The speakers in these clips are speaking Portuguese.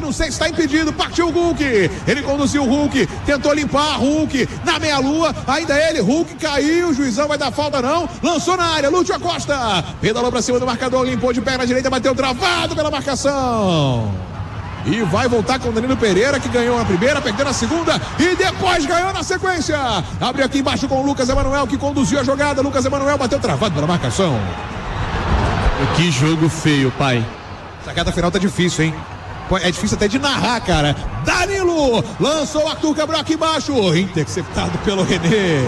não sei se está impedido, partiu o Hulk, ele conduziu o Hulk, tentou limpar Hulk na meia-lua, ainda ele, Hulk caiu, o juizão vai dar falta não, lançou na área, Lúcio Acosta, pedalou pra cima do marcador, limpou de pé na direita, bateu travado pela marcação. E vai voltar com o Danilo Pereira, que ganhou na primeira, perdeu na segunda e depois ganhou na sequência. Abriu aqui embaixo com o Lucas Emanuel, que conduziu a jogada. Lucas Emanuel bateu travado pela marcação. Que jogo feio, pai. Essa reta final tá difícil, hein? É difícil até de narrar, cara. Danilo lançou o Arthur Cabral aqui embaixo. Interceptado pelo René.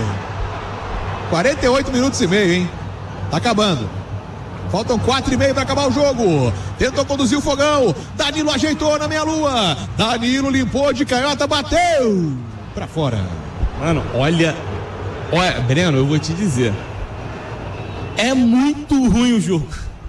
48 minutos e meio, hein? Tá acabando. Faltam 4,5 para acabar o jogo. Tentou conduzir o fogão. Danilo ajeitou na meia-lua. Danilo limpou de canhota, bateu pra fora. Mano, olha, Breno, eu vou te dizer. É muito ruim o jogo.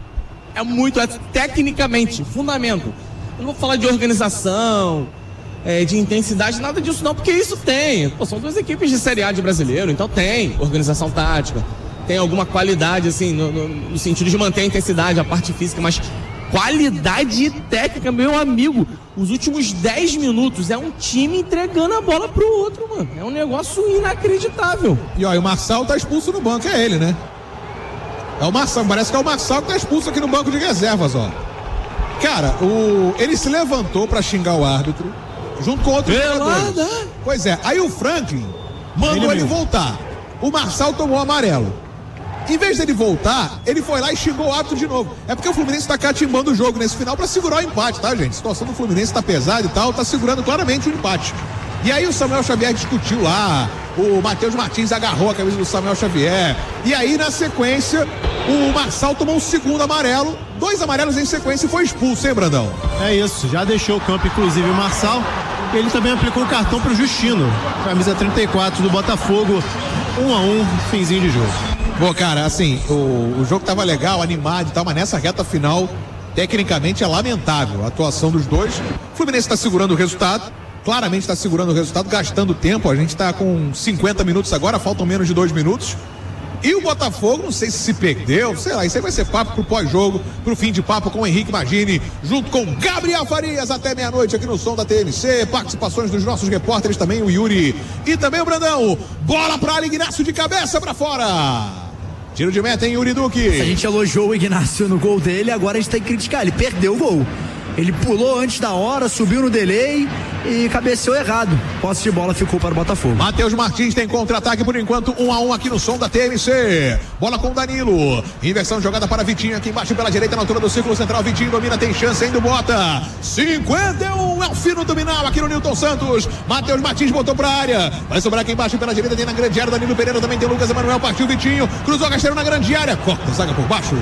Tecnicamente, fundamento. Eu não vou falar de organização, de intensidade, nada disso não, porque isso tem. Pô, são duas equipes de Série A de brasileiro, então tem organização tática. Tem alguma qualidade, assim, no sentido de manter a intensidade, a parte física, mas qualidade técnica, meu amigo, os últimos 10 minutos é um time entregando a bola pro outro, mano. É um negócio inacreditável. E ó, o Marçal tá expulso no banco, é ele, né? É o Marçal, parece que é o Marçal que tá expulso aqui no banco de reservas, ó. Cara, ele se levantou pra xingar o árbitro, junto com outros jogadores. Pois é, aí o Franklin mandou ele voltar. O Marçal tomou amarelo. Em vez dele voltar, ele foi lá e xingou o árbitro de novo. É porque o Fluminense tá catimbando o jogo nesse final pra segurar o empate, tá, gente? A situação do Fluminense tá pesada e tal, tá segurando claramente o empate. E aí o Samuel Xavier discutiu lá, o Matheus Martins agarrou a camisa do Samuel Xavier. E aí, na sequência, o Marçal tomou um segundo amarelo, 2 amarelos em sequência e foi expulso, hein, Brandão? É isso, já deixou o campo, inclusive o Marçal. Ele também aplicou o cartão pro Justino, camisa 34 do Botafogo, 1-1, finzinho de jogo. Pô, cara, assim, o jogo tava legal, animado e tal, mas nessa reta final, tecnicamente é lamentável a atuação dos dois. O Fluminense tá segurando o resultado, claramente tá segurando o resultado, gastando tempo. A gente tá com 50 minutos agora, faltam menos de 2 minutos. E o Botafogo, não sei se perdeu, sei lá, isso aí vai ser papo pro pós-jogo, pro fim de papo com o Henrique Magini, junto com Gabriel Farias, até meia-noite aqui no Som da TMC, participações dos nossos repórteres também, o Yuri e também o Brandão. Bola pra área, Ignacio de cabeça pra fora. Tiro de meta em Yuri Duque. A gente elogiou o Ignacio no gol dele, agora a gente tem que criticar, ele perdeu o gol. Ele pulou antes da hora, subiu no delay e cabeceou errado. Posse de bola ficou para o Botafogo. Matheus Martins tem contra-ataque por enquanto, 1-1 aqui no Som da TMC. Bola com o Danilo. Inversão jogada para Vitinho aqui embaixo pela direita na altura do círculo central. Vitinho domina, tem chance ainda, bota. 51 é o fino do Minal aqui no Nilton Santos. Matheus Martins botou pra área. Vai sobrar aqui embaixo pela direita, tem na grande área. Danilo Pereira também tem Lucas Emanuel. Partiu Vitinho. Cruzou Gasteiro na grande área. Corta, zaga por baixo.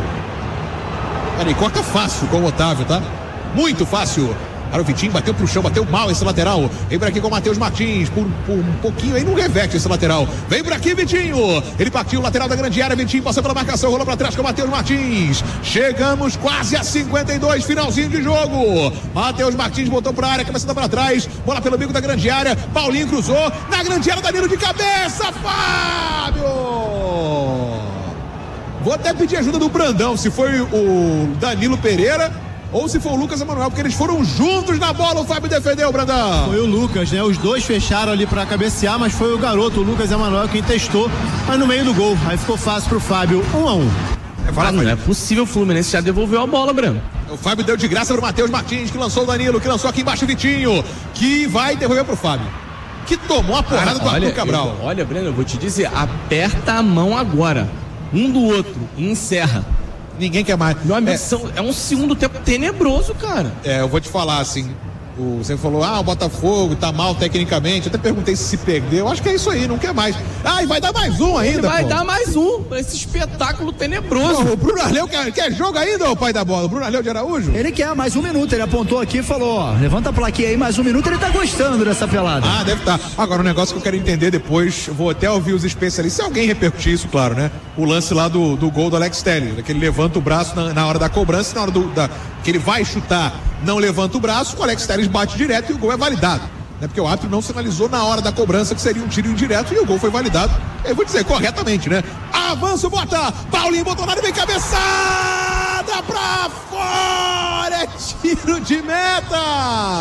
Peraí, corta fácil com o Otávio, tá? Muito fácil. Para o Vitinho, bateu pro chão, bateu mal esse lateral. Vem por aqui com o Matheus Martins. Por um pouquinho aí, não reverte esse lateral. Vem por aqui, Vitinho. Ele partiu, lateral da grande área. Vitinho passou pela marcação, rolou para trás com o Matheus Martins. Chegamos quase a 52, finalzinho de jogo. Matheus Martins botou pra área, cabeçada para trás. Bola pelo bico da grande área. Paulinho cruzou. Na grande área, Danilo de cabeça. Fábio! Vou até pedir ajuda do Brandão, se foi o Danilo Pereira ou se foi o Lucas Emanuel, porque eles foram juntos na bola. O Fábio defendeu, Brandão. Foi o Lucas, né? Os dois fecharam ali pra cabecear, mas foi o garoto, o Lucas Emanuel, quem testou, mas no meio do gol. Aí ficou fácil pro Fábio, 1-1. Não é possível, o Fluminense já devolveu a bola, Breno. O Fábio deu de graça pro Matheus Martins, que lançou o Danilo, que lançou aqui embaixo o Vitinho, que vai devolver pro Fábio, que tomou a porrada do Arthur Cabral. Olha, Breno, eu vou te dizer, aperta a mão agora, um do outro, e encerra. Ninguém quer mais. Meu amigo, é um segundo tempo tenebroso, cara. Eu vou te falar assim. Você falou, o Botafogo tá mal tecnicamente. Eu até perguntei se perdeu. Acho que é isso aí, não quer mais. E vai dar mais um ainda. Ele vai dar mais um, esse espetáculo tenebroso. O Bruno Arleu quer jogo ainda, o pai da bola? O Bruno Arleu de Araújo? Ele quer mais 1 minuto. Ele apontou aqui e falou: levanta a plaquinha aí, mais 1 minuto. Ele tá gostando dessa pelada. Deve estar. Agora, um negócio que eu quero entender depois, vou até ouvir os especialistas, se alguém repercutir isso, claro, né? O lance lá do gol do Alex Telles, que ele levanta o braço na hora da cobrança, na hora que ele vai chutar, não levanta o braço, o Alex Telles bate direto e o gol é validado, né? Porque o árbitro não sinalizou na hora da cobrança que seria um tiro indireto e o gol foi validado, eu vou dizer, corretamente, né? Avança, bota, Paulinho botou na área, vem cabeçada pra fora, é tiro de meta!